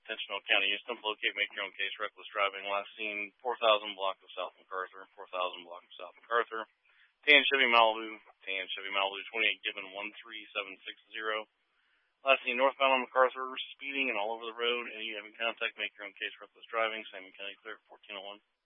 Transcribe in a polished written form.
Attention all County Houston, locate, make your own case, reckless driving. Last seen 4,000 block of South MacArthur, 4,000 block of South MacArthur. Tan Chevy Malibu, 28 given 13760. Last seen northbound on MacArthur, speeding and all over the road. And you have in contact, make your own case, reckless driving. Salmon County Clerk, 1401.